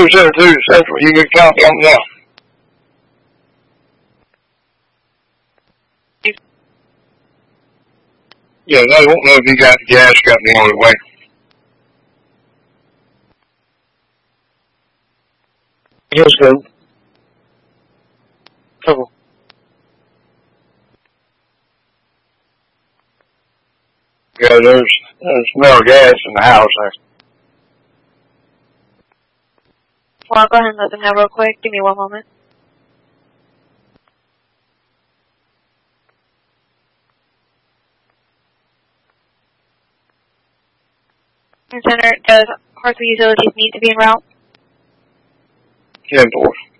272 Central. You can count them now. Yeah, they won't know if you got the gas company on the way. Yes, go. Trouble. Yeah, there's smell of gas in the house there. Well, I'll go ahead and let them know real quick. Give me one moment. Center, does Hartsville Utilities need to be en route? 10-4.